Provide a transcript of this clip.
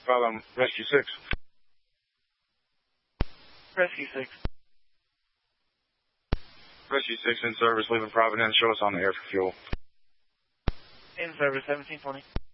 Rescue 6. Rescue 6. Rescue 6 in service, leaving Providence. Show us on the air for fuel. In service, 1720.